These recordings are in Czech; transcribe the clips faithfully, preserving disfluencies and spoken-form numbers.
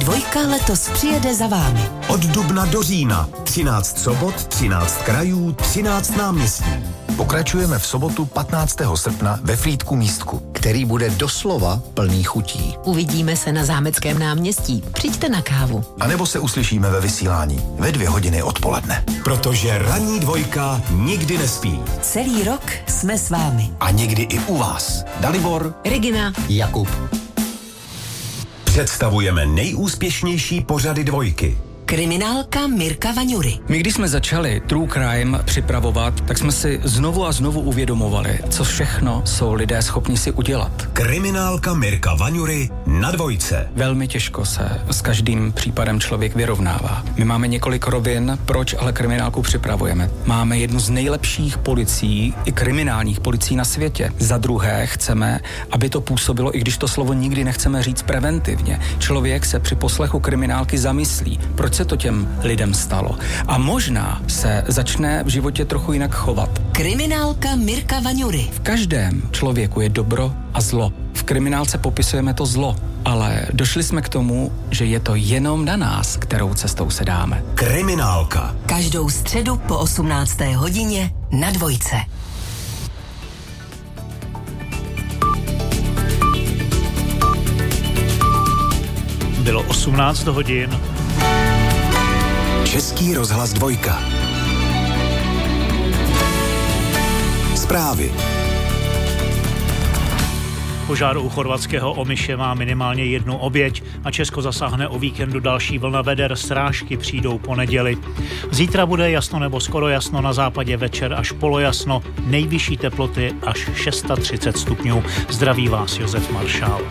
Dvojka letos přijede za vámi. Od dubna do října. třináct sobot, třináct krajů, třináct náměstí. Pokračujeme v sobotu patnáctého srpna ve Frýdku Místku, který bude doslova plný chutí. Uvidíme se na Zámeckém náměstí. Přijďte na kávu. A nebo se uslyšíme ve vysílání ve dvě hodiny odpoledne. Protože ranní dvojka nikdy nespí. Celý rok jsme s vámi. A někdy i u vás. Dalibor, Regina, Jakub. Představujeme nejúspěšnější pořady dvojky. Kriminálka Mirka Vaňury. My, když jsme začali True Crime připravovat, tak jsme si znovu a znovu uvědomovali, co všechno jsou lidé schopni si udělat. Kriminálka Mirka Vaňury na dvojce. Velmi těžko se s každým případem člověk vyrovnává. My máme několik rovin, proč ale kriminálku připravujeme. Máme jednu z nejlepších policií, i kriminálních policií na světě. Za druhé chceme, aby to působilo, i když to slovo nikdy nechceme říct preventivně. Člověk se při poslechu kriminálky zamyslí, proč se to těm lidem stalo. A možná se začne v životě trochu jinak chovat. Kriminálka Mirka Vaňury. V každém člověku je dobro a zlo. V kriminálce popisujeme to zlo, ale došli jsme k tomu, že je to jenom na nás, kterou cestou se dáme. Kriminálka. Každou středu po osmnácté hodině na dvojce. Bylo osmnáct hodin. Český rozhlas dvojka. Zprávy. Požár u chorvatského Omiše má minimálně jednu oběť a Česko zasáhne o víkendu další vlna veder, srážky přijdou po neděli. Zítra bude jasno nebo skoro jasno, na západě večer až polojasno, nejvyšší teploty až třicet šest stupňů. Zdraví vás Josef Maršál.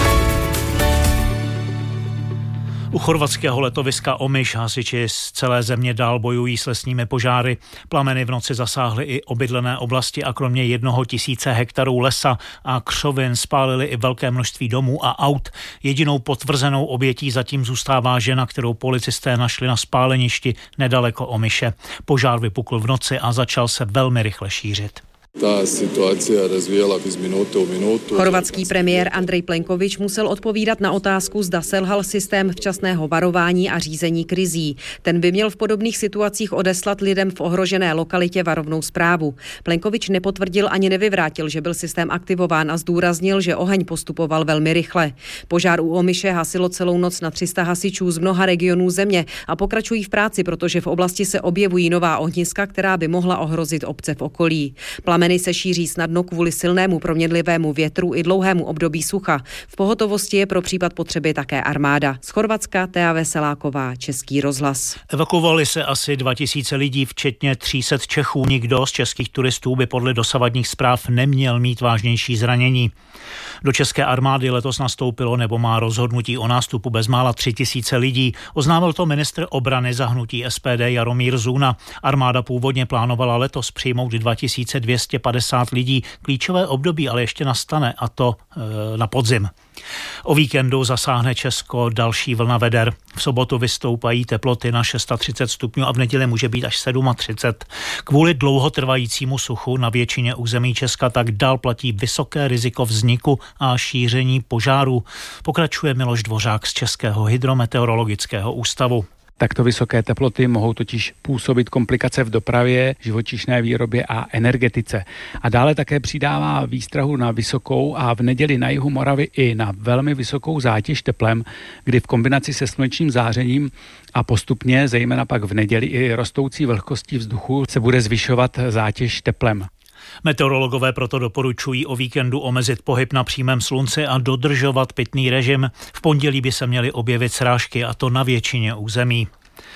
U chorvatského letoviska Omiš hasiči z celé země dál bojují s lesními požáry. Plameny v noci zasáhly i obydlené oblasti a kromě jednoho tisíce hektarů lesa a křovin spálily i velké množství domů a aut. Jedinou potvrzenou obětí zatím zůstává žena, kterou policisté našli na spáleništi nedaleko Omiše. Požár vypukl v noci a začal se velmi rychle šířit. Ta situace razvíjela z minuty v minutu. Chorvatský premiér Andrej Plenković musel odpovídat na otázku, zda selhal systém včasného varování a řízení krizí. Ten by měl v podobných situacích odeslat lidem v ohrožené lokalitě varovnou zprávu. Plenković nepotvrdil ani nevyvrátil, že byl systém aktivován a zdůraznil, že oheň postupoval velmi rychle. Požár u Omiše hasilo celou noc na tři sta hasičů z mnoha regionů země a pokračují v práci, protože v oblasti se objevují nová ohniska, která by mohla ohrozit obce v okolí. Plameny se šíří snadno kvůli silnému proměnlivému větru i dlouhému období sucha. V pohotovosti je pro případ potřeby také armáda. Z Chorvatska Tea Veseláková, Český rozhlas. Evakuovali se asi dva tisíce lidí, včetně tří set Čechů. Nikdo z českých turistů by podle dosavadních zpráv neměl mít vážnější zranění. Do české armády letos nastoupilo nebo má rozhodnutí o nástupu bezmála tři tisíce lidí. Oznámil to ministr obrany za hnutí S P D Jaromír Zuna. Armáda původně plánovala letos přijmout dva tisíce dvě stě padesát lidí. Klíčové období ale ještě nastane, a to e, na podzim. O víkendu zasáhne Česko další vlna veder. V sobotu vystoupají teploty na třicet šest stupňů a v neděli může být až třicet sedm. Kvůli dlouhotrvajícímu suchu na většině území Česka tak dál platí vysoké riziko vzniku a šíření požárů. Pokračuje Miloš Dvořák z Českého hydrometeorologického ústavu. Takto vysoké teploty mohou totiž působit komplikace v dopravě, živočišné výrobě a energetice. A dále také přidává výstrahu na vysokou a v neděli na jihu Moravy i na velmi vysokou zátěž teplem, kdy v kombinaci se slunečním zářením a postupně, zejména pak v neděli i rostoucí vlhkostí vzduchu, se bude zvyšovat zátěž teplem. Meteorologové proto doporučují o víkendu omezit pohyb na přímém slunci a dodržovat pitný režim. V pondělí by se měly objevit srážky, a to na většině území.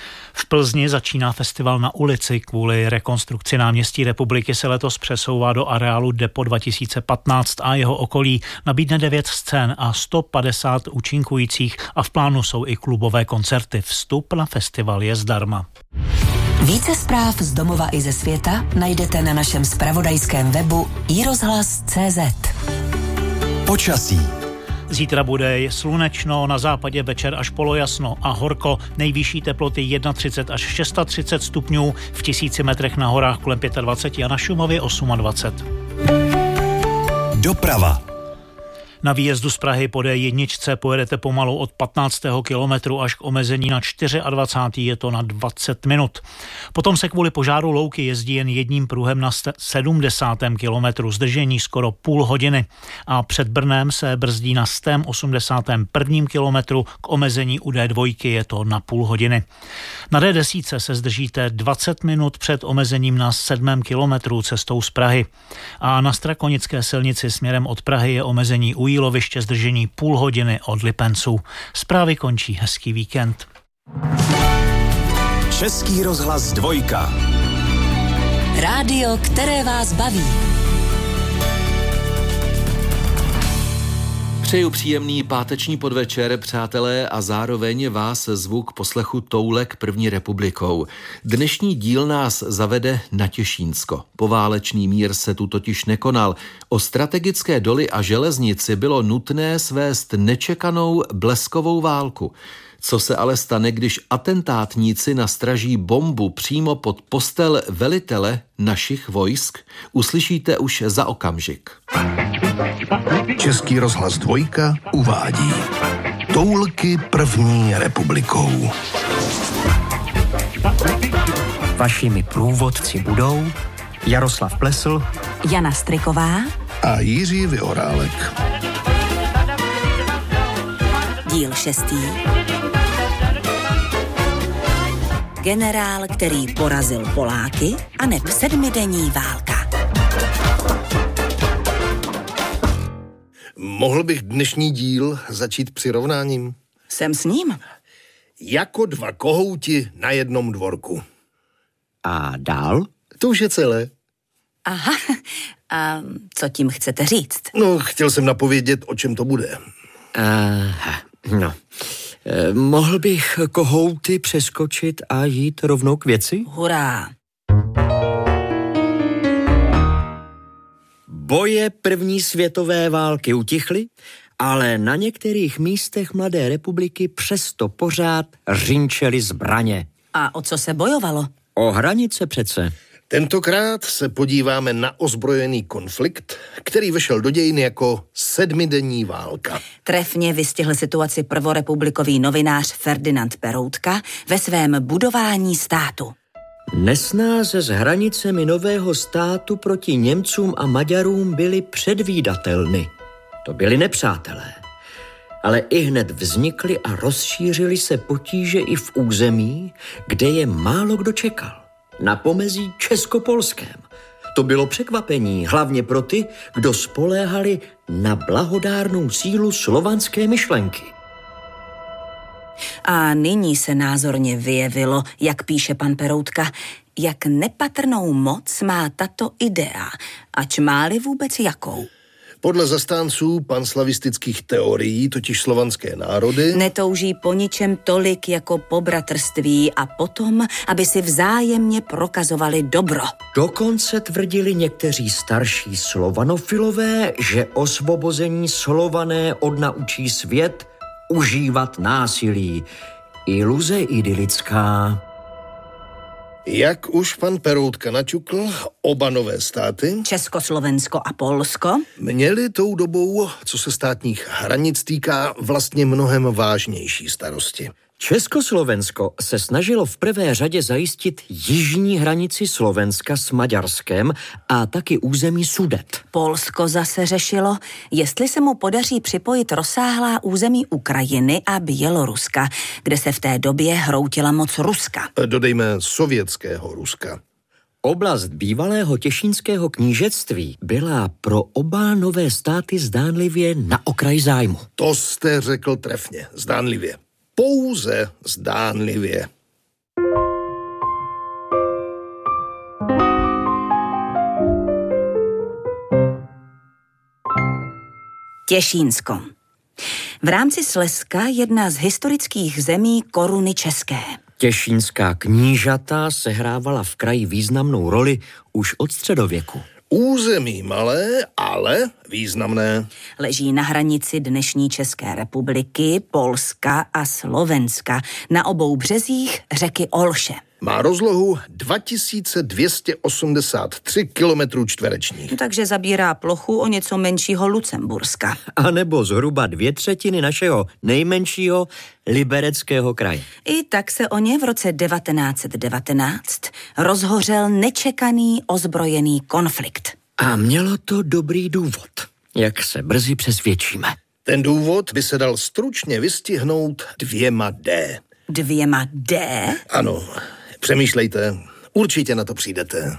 V Plzni začíná festival na ulici. Kvůli rekonstrukci náměstí Republiky se letos přesouvá do areálu Depo dva tisíce patnáct a jeho okolí. Nabídne devět scén a sto padesát účinkujících a v plánu jsou i klubové koncerty. Vstup na festival je zdarma. Více zpráv z domova i ze světa najdete na našem zpravodajském webu i rozhlas tečka cé zet. Počasí. Zítra bude slunečno, na západě večer až polojasno a horko. Nejvyšší teploty třicet jedna až třicet šest stupňů, v tisíci metrech na horách kolem dvacet pět a na Šumavě dvacet osm. Doprava. Na výjezdu z Prahy po D jedna pojedete pomalu od patnáctého kilometru až k omezení na dvacátého čtvrtého je to na dvacet minut. Potom se kvůli požáru Louky jezdí jen jedním pruhem na sedmdesátém kilometru, zdržení skoro půl hodiny. A před Brnem se brzdí na sto osmdesátém prvním kilometru, k omezení u D dva je to na půl hodiny. Na D deset se zdržíte dvacet minut před omezením na sedmém kilometru cestou z Prahy. A na Strakonické silnici směrem od Prahy je omezení u Jíloviště, zdržení půl hodiny od Lipenců. Zprávy končí, hezký víkend. Český rozhlas dvojka. Rádio, které vás baví. Přeju příjemný páteční podvečer, přátelé, a zároveň vás zvu k poslechu Toulek první republikou. Dnešní díl nás zavede na Těšínsko. Poválečný mír se tu totiž nekonal. O strategické doly a železnici bylo nutné svést nečekanou bleskovou válku. Co se ale stane, když atentátníci nastraží bombu přímo pod postel velitele našich vojsk? Uslyšíte už za okamžik. Český rozhlas dvojka uvádí Toulky první republikou. Vašimi průvodci budou Jaroslav Plesl, Jana Striková A Jiří Vyhorálek. Díl šestý. Generál, který porazil Poláky, aneb sedmidenní válka. Mohl bych dnešní díl začít přirovnáním? Jsem s ním. Jako dva kohouti na jednom dvorku. a dál? To už je celé. Aha, a co tím chcete říct? No, chtěl jsem napovědět, o čem to bude. Aha, no. E, mohl bych kohouty přeskočit a jít rovnou k věci? Hurá. Boje první světové války utichly, ale na některých místech Mladé republiky přesto pořád řinčely zbraně. A o co se bojovalo? O hranice přece. Tentokrát se podíváme na ozbrojený konflikt, který vešel do dějin jako sedmidenní válka. Trefně vystihl situaci prvorepublikový novinář Ferdinand Peroutka ve svém Budování státu. Nesnáze s hranicemi nového státu proti Němcům a Maďarům byly předvídatelny. To byli nepřátelé. Ale ihned vznikly a rozšířily se potíže i v území, kde je málo kdo čekal. Na pomezí českopolském. To bylo překvapení, hlavně pro ty, kdo spoléhali na blahodárnou sílu slovanské myšlenky. A nyní se názorně vyjevilo, jak píše pan Peroutka, jak nepatrnou moc má tato idea, ač má-li vůbec jakou. Podle zastánců panslavistických teorií, totiž slovanské národy, netouží po ničem tolik jako po bratrství a potom, aby si vzájemně prokazovali dobro. Dokonce tvrdili někteří starší slovanofilové, že osvobození Slované odnaučí svět užívat násilí. Iluze idylická. Jak už pan Peroutka naťukl, oba nové státy, Československo a Polsko, měli tou dobou, co se státních hranic týká, vlastně mnohem vážnější starosti. Československo se snažilo v prvé řadě zajistit jižní hranici Slovenska s Maďarskem a taky území Sudet. Polsko zase řešilo, jestli se mu podaří připojit rozsáhlá území Ukrajiny a Běloruska, kde se v té době hroutila moc Ruska. Dodejme sovětského Ruska. Oblast bývalého Těšínského knížectví byla pro oba nové státy zdánlivě na okraji zájmu. To jste řekl trefně, zdánlivě. Pouze zdánlivě. Těšínsko. V rámci Slezska jedna z historických zemí koruny české. Těšínská knížata sehrávala v kraji významnou roli už od středověku. Území malé, ale významné. Leží na hranici dnešní České republiky, Polska a Slovenska, na obou březích řeky Olše. Má rozlohu dva tisíce dvě stě osmdesát tři kilometrů čtverečních. Takže zabírá plochu o něco menšího Lucemburska. A nebo zhruba dvě třetiny našeho nejmenšího Libereckého kraje. I tak se o ně v roce devatenáct set devatenáct rozhořel nečekaný ozbrojený konflikt. A mělo to dobrý důvod, jak se brzy přesvědčíme. Ten důvod by se dal stručně vystihnout dvěma D. Dvěma D? Ano, přemýšlejte, určitě na to přijdete.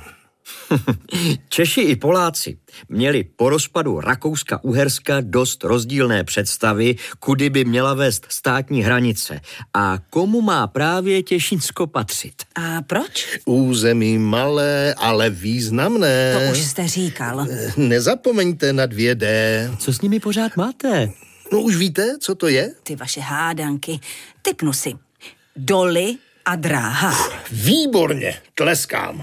Češi i Poláci měli po rozpadu Rakouska-Uherska dost rozdílné představy, kudy by měla vést státní hranice a komu má právě Těšínsko patřit. A proč? Území malé, ale významné. To už jste říkal. Nezapomeňte na dvě D. Co s nimi pořád máte? No už víte, co to je? Ty vaše hádanky. Typnu si. Doly a dráha. Výborně, tleskám.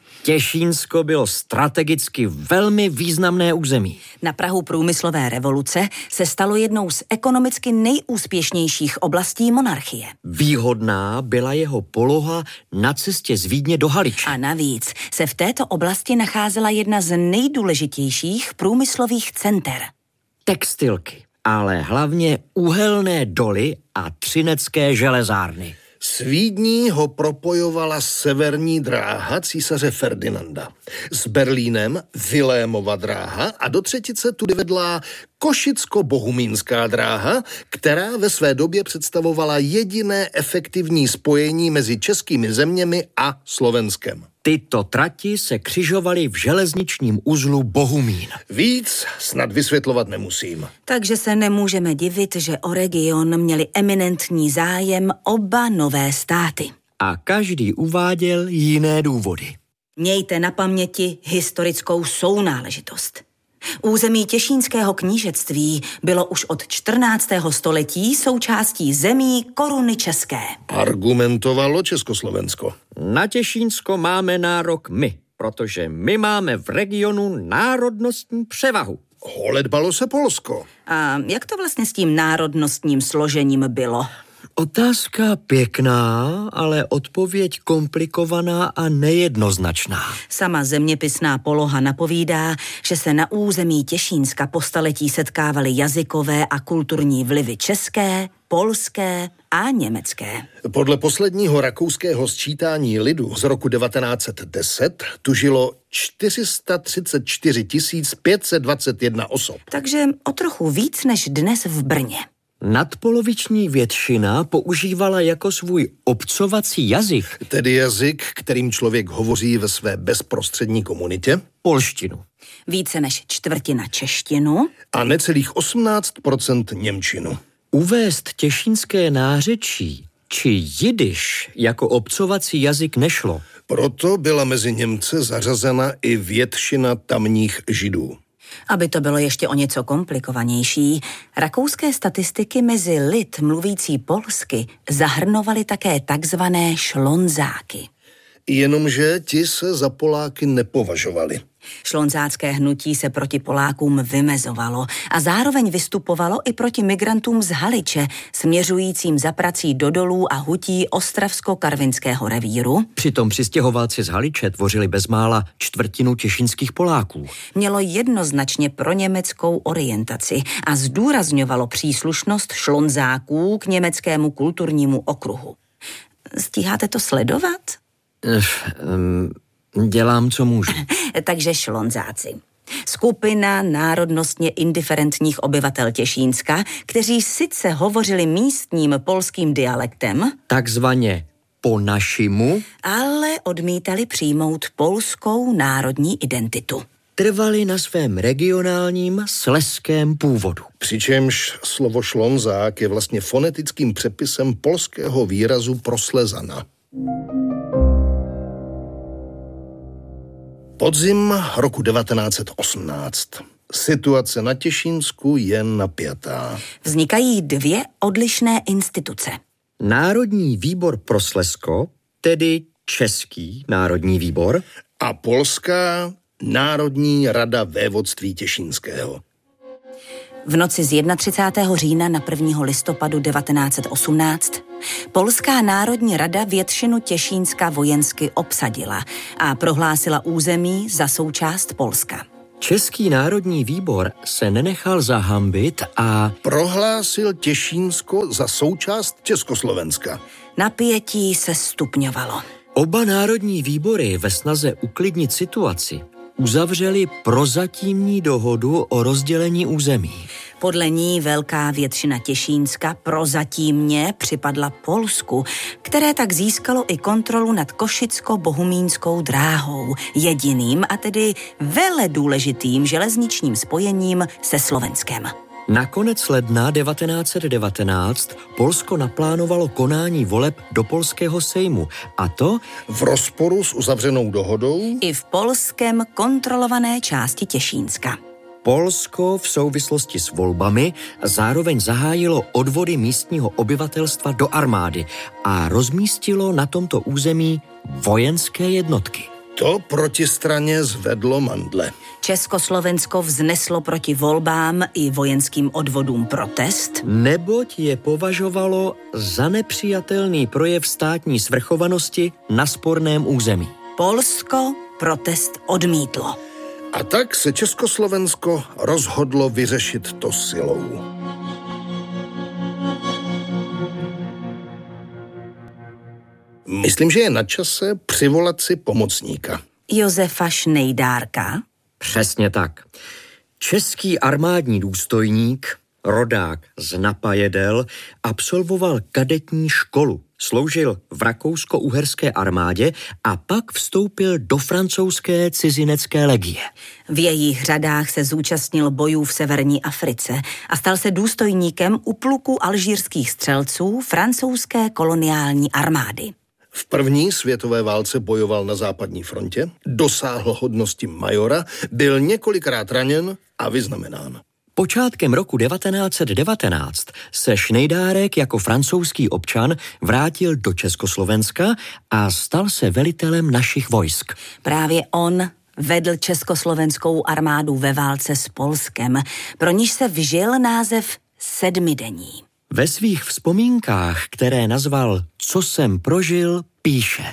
Těšínsko bylo strategicky velmi významné území. Na prahu průmyslové revoluce se stalo jednou z ekonomicky nejúspěšnějších oblastí monarchie. Výhodná byla jeho poloha na cestě z Vídně do Haliče. A navíc se v této oblasti nacházela jedna z nejdůležitějších průmyslových center. Textilky, ale hlavně uhelné doly a třinecké železárny. S Vídní ho propojovala severní dráha císaře Ferdinanda. S Berlínem Vilémova dráha a do třetice tudy vedla Košicko-Bohumínská dráha, která ve své době představovala jediné efektivní spojení mezi českými zeměmi a Slovenskem. Tyto trati se křižovaly v železničním uzlu Bohumín. Víc snad vysvětlovat nemusím. Takže se nemůžeme divit, že o region měli eminentní zájem oba nové státy. A každý uváděl jiné důvody. Mějte na paměti historickou sounáležitost. Území Těšínského knížectví bylo už od čtrnáctého století součástí zemí Koruny české. Argumentovalo Československo. Na Těšínsko máme nárok my, protože my máme v regionu národnostní převahu. Holedbalo se Polsko. A jak to vlastně s tím národnostním složením bylo? Otázka pěkná, ale odpověď komplikovaná a nejednoznačná. Sama zeměpisná poloha napovídá, že se na území Těšínska po staletí setkávaly jazykové a kulturní vlivy české, polské a německé. Podle posledního rakouského sčítání lidu z roku devatenáct set deset tu žilo čtyři sta třicet čtyři tisíc pět set dvacet jedna osob. Takže o trochu víc než dnes v Brně. Nadpoloviční většina používala jako svůj obcovací jazyk, tedy jazyk, kterým člověk hovoří ve své bezprostřední komunitě, polštinu. Více než čtvrtina češtinu a necelých osmnáct procent němčinu. Uvést těšínské nářečí či jidiš jako obcovací jazyk nešlo. Proto byla mezi Němce zařazena i většina tamních Židů. Aby to bylo ještě o něco komplikovanější, rakouské statistiky mezi lid mluvící polsky zahrnovaly také takzvané šlonzáky. Jenomže ti se za Poláky nepovažovali. Šlonzácké hnutí se proti Polákům vymezovalo a zároveň vystupovalo i proti migrantům z Haliče, směřujícím za prací do dolů a hutí Ostravsko-Karvinského revíru. Přitom přistěhovalci z Haliče tvořili bezmála čtvrtinu těšínských Poláků. Mělo jednoznačně proněmeckou orientaci a zdůrazňovalo příslušnost šlonzáků k německému kulturnímu okruhu. Stíháte to sledovat? Um... Dělám, co můžu. Takže šlonzáci. Skupina národnostně indiferentních obyvatel Těšínska, kteří sice hovořili místním polským dialektem, takzvaně po našimu, ale odmítali přijmout polskou národní identitu. Trvali na svém regionálním slezském původu. Přičemž slovo šlonzák je vlastně fonetickým přepisem polského výrazu pro Slezana. Podzim roku devatenáct set osmnáct. Situace na Těšínsku je napjatá. Vznikají dvě odlišné instituce. Národní výbor pro Slezsko, tedy Český národní výbor, a polská Národní rada vévodství Těšínského. V noci z třicátého prvního října na prvního listopadu devatenáct set osmnáct Polská národní rada většinu Těšínska vojensky obsadila a prohlásila území za součást Polska. Český národní výbor se nenechal zahambit a prohlásil Těšínsko za součást Československa. Napětí se stupňovalo. Oba národní výbory ve snaze uklidnit situaci uzavřeli prozatímní dohodu o rozdělení území. Podle ní velká většina Těšínska prozatímně připadla Polsku, které tak získalo i kontrolu nad Košicko-Bohumínskou dráhou, jediným a tedy vele důležitým železničním spojením se Slovenskem. Na konec ledna devatenáct set devatenáct Polsko naplánovalo konání voleb do polského sejmu, a to v rozporu s uzavřenou dohodou i v polském kontrolované části Těšínska. Polsko v souvislosti s volbami zároveň zahájilo odvody místního obyvatelstva do armády a rozmístilo na tomto území vojenské jednotky. To protistraně zvedlo mandle. Československo vzneslo proti volbám i vojenským odvodům protest, neboť je považovalo za nepřijatelný projev státní svrchovanosti na sporném území. Polsko protest odmítlo. A tak se Československo rozhodlo vyřešit to silou. Myslím, že je na čase přivolat si pomocníka. Josefa Šnejdárka. Přesně tak. Český armádní důstojník, rodák z Napajedel, absolvoval kadetní školu, sloužil v rakousko-uherské armádě a pak vstoupil do francouzské cizinecké legie. V jejich řadách se zúčastnil bojů v severní Africe a stal se důstojníkem u pluku alžírských střelců francouzské koloniální armády. V první světové válce bojoval na západní frontě, dosáhl hodnosti majora, byl několikrát raněn a vyznamenán. Počátkem roku devatenáct set devatenáct se Šnejdárek jako francouzský občan vrátil do Československa a stal se velitelem našich vojsk. Právě on vedl československou armádu ve válce s Polskem, pro níž se vžil název Sedmidenní. Ve svých vzpomínkách, které nazval Co jsem prožil, píše: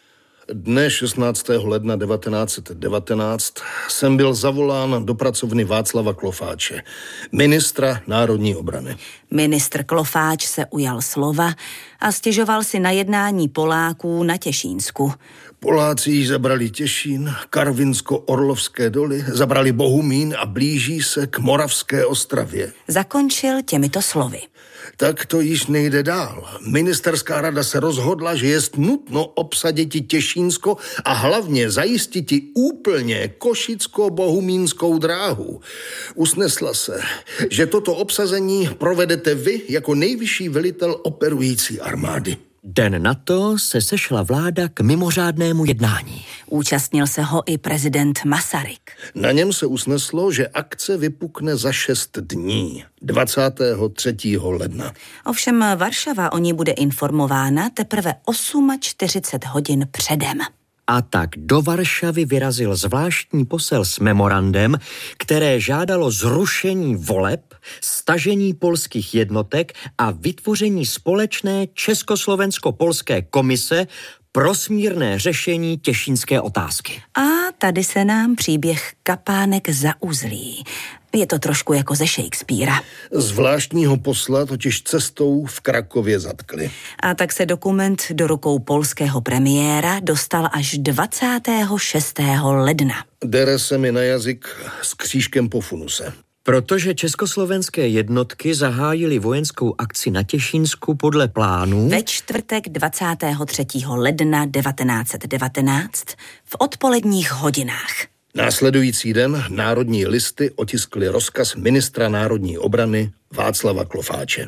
Dne šestnáctého ledna devatenáct set devatenáct jsem byl zavolán do pracovny Václava Klofáče, ministra národní obrany. Ministr Klofáč se ujal slova a stěžoval si na jednání Poláků na Těšínsku. Poláci již zabrali Těšín, Karvinsko-Orlovské doly, zabrali Bohumín a blíží se k Moravské Ostravě. Zakončil těmito slovy. Tak to již nejde dál. Ministerská rada se rozhodla, že jest nutno obsaditi Těšínsko a hlavně zajistiti úplně Košicko-Bohumínskou dráhu. Usnesla se, že toto obsazení provedete vy jako nejvyšší velitel operující armády. Den na to se sešla vláda k mimořádnému jednání. Účastnil se ho i prezident Masaryk. Na něm se usneslo, že akce vypukne za šest dní, dvacátého třetího ledna. Ovšem Varšava o ní bude informována teprve čtyřicet osm hodin předem. A tak do Varšavy vyrazil zvláštní posel s memorandem, které žádalo zrušení voleb, stažení polských jednotek a vytvoření společné československo-polské komise pro smírné řešení těšínské otázky. A tady se nám příběh kapánek zauzlí. Je to trošku jako ze Shakespearea. Zvláštního posla totiž cestou v Krakově zatkli. A tak se dokument do rukou polského premiéra dostal až dvacátého šestého ledna. Dere se mi na jazyk s křížkem po funuse. Protože československé jednotky zahájily vojenskou akci na Těšínsku podle plánů ve čtvrtek dvacátého třetího ledna devatenáct set devatenáct v odpoledních hodinách. Následující den Národní listy otiskly rozkaz ministra národní obrany Václava Klofáče.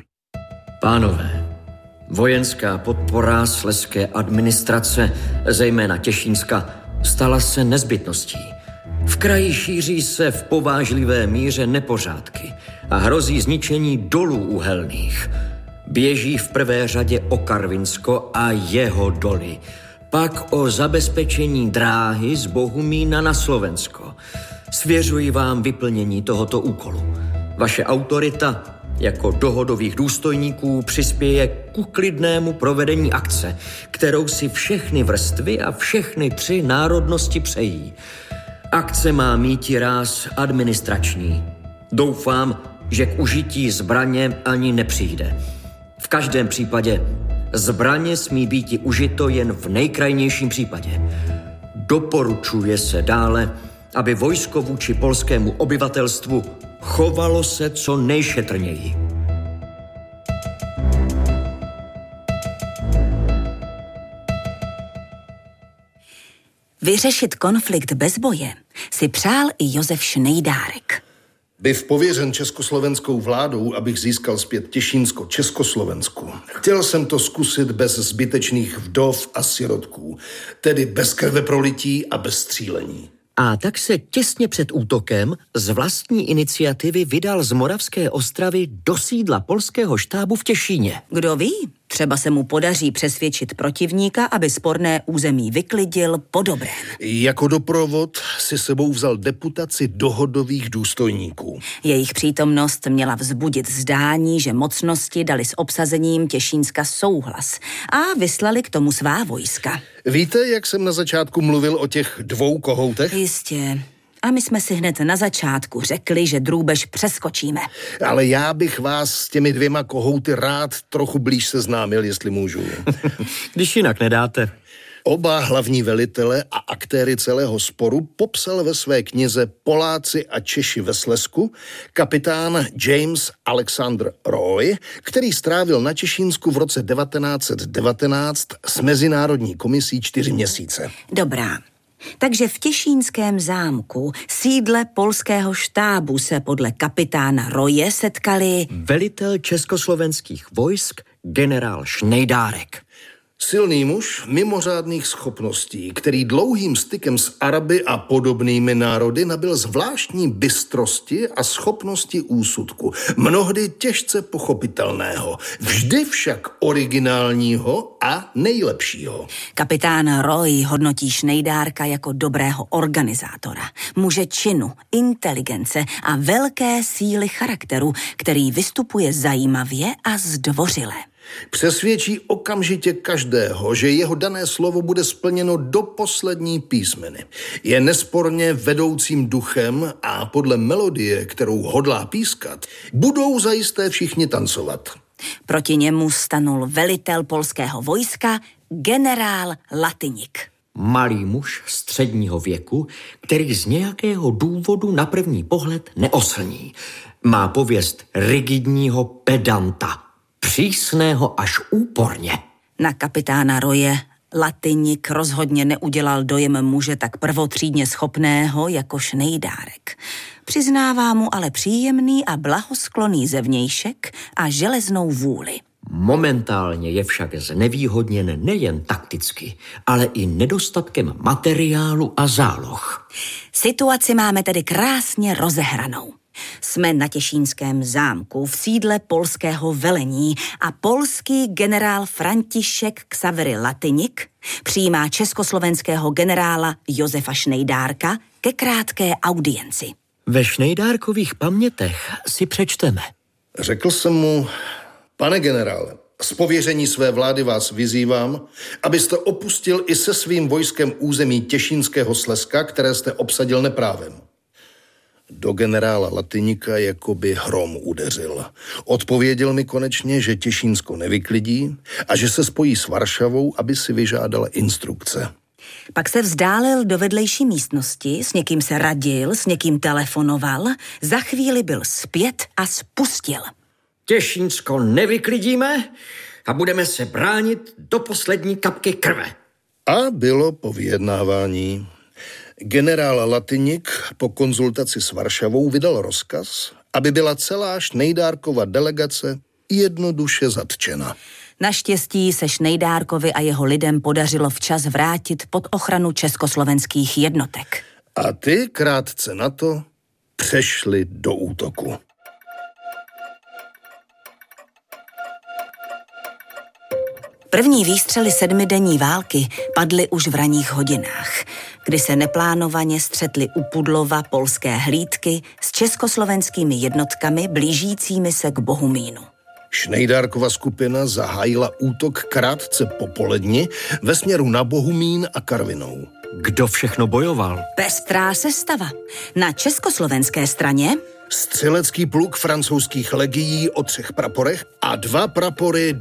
Pánové, vojenská podpora slezské administrace, zejména Těšínska, stala se nezbytností. V kraji šíří se v povážlivé míře nepořádky a hrozí zničení dolů uhelných. Běží v prvé řadě o Karvinsko a jeho doly, pak o zabezpečení dráhy z Bohumína na Slovensko. Svěřuji vám vyplnění tohoto úkolu. Vaše autorita jako dohodových důstojníků přispěje k uklidnému provedení akce, kterou si všechny vrstvy a všechny tři národnosti přejí. Akce má míti ráz administrační. Doufám, že k užití zbraně ani nepřijde. V každém případě zbraně smí býti užito jen v nejkrajnějším případě. Doporučuje se dále, aby vojsko vůči polskému obyvatelstvu chovalo se co nejšetrněji. Vyřešit konflikt bez boje si přál i Josef Šnejdárek. Byv pověřen československou vládou, abych získal zpět Těšínsko Československu. Chtěl jsem to zkusit bez zbytečných vdov a sirotků, tedy bez krveprolití a bez střílení. A tak se těsně před útokem z vlastní iniciativy vydal z Moravské Ostravy do sídla polského štábu v Těšíně. Kdo ví, třeba se mu podaří přesvědčit protivníka, aby sporné území vyklidil po dobrém. Jako doprovod si sebou vzal deputaci dohodových důstojníků. Jejich přítomnost měla vzbudit zdání, že mocnosti dali s obsazením Těšínska souhlas a vyslali k tomu svá vojska. Víte, jak jsem na začátku mluvil o těch dvou kohoutech? Jistě. A my jsme si hned na začátku řekli, že drůbež přeskočíme. Ale já bych vás s těmi dvěma kohouty rád trochu blíž seznámil, jestli můžu. Když jinak nedáte. Oba hlavní velitele a aktéry celého sporu popsal ve své knize Poláci a Češi ve Slezsku kapitán James Alexander Roy, který strávil na Těšínsku v roce devatenáct set devatenáct s Mezinárodní komisí čtyři měsíce. Dobrá. Takže v Těšínském zámku, sídle polského štábu, se podle kapitána Roje setkali velitel československých vojsk generál Šnejdárek. Silný muž mimořádných schopností, který dlouhým stykem s Araby a podobnými národy nabyl zvláštní bystrosti a schopnosti úsudku, mnohdy těžce pochopitelného, vždy však originálního a nejlepšího. Kapitán Roy hodnotí Šnejdárka jako dobrého organizátora, muže činu, inteligence a velké síly charakteru, který vystupuje zajímavě a zdvořile. Přesvědčí okamžitě každého, že jeho dané slovo bude splněno do poslední písmeny. Je nesporně vedoucím duchem a podle melodie, kterou hodlá pískat, budou zajisté všichni tancovat. Proti němu stanul velitel polského vojska generál Latynik. Malý muž středního věku, který z nějakého důvodu na první pohled neoslní. Má pověst rigidního pedanta. Přísného až úporně. Na kapitána Roje Latynik rozhodně neudělal dojem muže tak prvotřídně schopného jako Šnejdárek. Přiznává mu ale příjemný a blahosklonný zevnějšek a železnou vůli. Momentálně je však znevýhodněn nejen takticky, ale i nedostatkem materiálu a záloh. Situaci máme tedy krásně rozehranou. Jsme na Těšínském zámku v sídle polského velení a polský generál František Ksawery Latynik přijímá československého generála Josefa Šnejdárka ke krátké audienci. Ve Šnejdárkových pamětech si přečteme. Řekl jsem mu: pane generále, z pověření své vlády vás vyzývám, abyste opustil i se svým vojskem území Těšínského Slezska, které jste obsadil neprávem. Do generála Latynika jakoby hrom udeřil. Odpověděl mi konečně, že Těšínsko nevyklidí a že se spojí s Varšavou, aby si vyžádala instrukce. Pak se vzdálil do vedlejší místnosti, s někým se radil, s někým telefonoval, za chvíli byl zpět a spustil. Těšínsko nevyklidíme a budeme se bránit do poslední kapky krve. A bylo po vyjednávání. Generál Latynik po konzultaci s Varšavou vydal rozkaz, aby byla celá Šnejdárkova delegace jednoduše zatčena. Naštěstí se Šnejdárkovi a jeho lidem podařilo včas vrátit pod ochranu československých jednotek. A ty krátce na to přešli do útoku. První výstřely sedmidenní války padly už v ranních hodinách, kdy se neplánovaně střetly u Pudlova polské hlídky s československými jednotkami blížícími se k Bohumínu. Šnejdárkova skupina zahájila útok krátce po poledni ve směru na Bohumín a Karvinou. Kdo všechno bojoval? Pestrá sestava. Na československé straně střelecký pluk francouzských legií o třech praporech a dva prapory